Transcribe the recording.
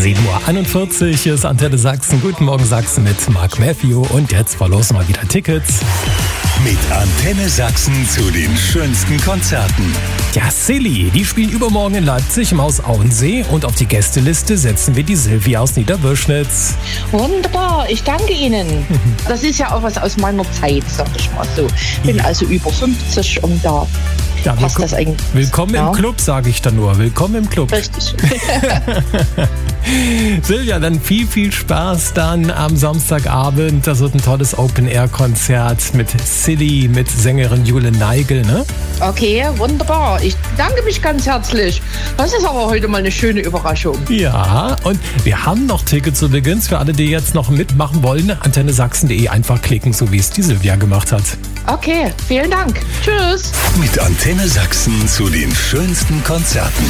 7:41 Uhr, hier ist Antenne Sachsen. Guten Morgen Sachsen mit Mark Matthew. Und jetzt verlosen wir wieder Tickets. Mit Antenne Sachsen zu den schönsten Konzerten. Ja, Silly, die spielen übermorgen in Leipzig im Haus Auensee. Und auf die Gästeliste setzen wir die Silvia aus Niederwürschnitz. Wunderbar, ich danke Ihnen. Das ist ja auch was aus meiner Zeit, sag ich mal so. Bin also über 50 und da passt das eigentlich. Willkommen im Club, sage ich dann nur. Willkommen im Club. Richtig. Silvia, dann viel Spaß dann am Samstagabend. Das wird ein tolles Open-Air-Konzert mit Silly, mit Sängerin Jule Neigel, ne? Okay, wunderbar. Ich bedanke mich ganz herzlich. Das ist aber heute mal eine schöne Überraschung. Ja, und wir haben noch Tickets übrigens für alle, die jetzt noch mitmachen wollen. AntenneSachsen.de einfach klicken, so wie es die Silvia gemacht hat. Okay, vielen Dank. Tschüss. Mit Antenne Sachsen zu den schönsten Konzerten.